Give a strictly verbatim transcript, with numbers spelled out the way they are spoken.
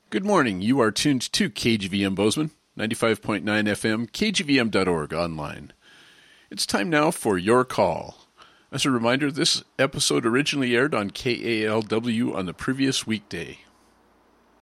Good morning. You are tuned to K G V M Bozeman, ninety-five point nine F M, K G V M dot org online. It's time now for Your Call. As a reminder, this episode originally aired on K A L W on the previous weekday.